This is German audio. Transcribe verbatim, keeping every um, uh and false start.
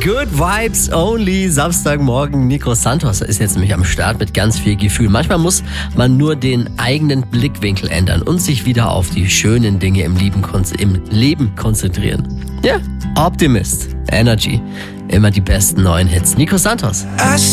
Good Vibes Only. Samstagmorgen. Nico Santos ist jetzt nämlich am Start mit ganz viel Gefühl. Manchmal muss man nur den eigenen Blickwinkel ändern und sich wieder auf die schönen Dinge im Leben, im Leben konzentrieren. Ja, Optimist, Energy. Immer die besten neuen Hits. Nico Santos.